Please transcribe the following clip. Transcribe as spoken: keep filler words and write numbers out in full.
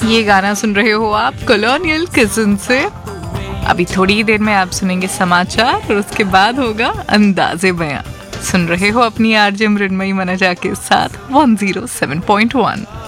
ये गाना सुन रहे हो आप कॉलोनियल किचन से। अभी थोड़ी ही देर में आप सुनेंगे समाचार और उसके बाद होगा अंदाजे बयां। सुन रहे हो अपनी आरजे मृण्मयी मनजा के साथ one zero seven point one.